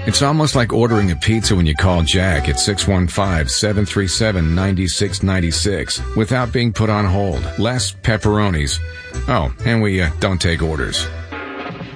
It's almost like ordering a pizza when you call Jack at 615-737-9696 without being put on hold. Less pepperonis. Oh, and we don't take orders.